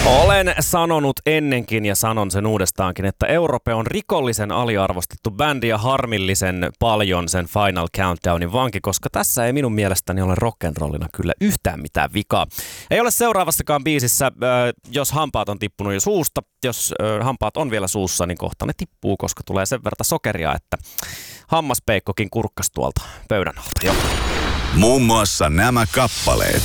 Olen sanonut ennenkin ja sanon sen uudestaankin, että Europe on rikollisen aliarvostettu bändi ja harmillisen paljon sen Final Countdownin vanki, koska tässä ei minun mielestäni ole rock'n'rollina kyllä yhtään mitään vikaa. Ei ole seuraavassakaan biisissä, jos hampaat on tippunut jo suusta, jos hampaat on vielä suussa, niin kohta ne tippuu, koska tulee sen verran sokeria, että hammaspeikkokin kurkkas tuolta pöydän alta. Jo. Muun muassa nämä kappaleet.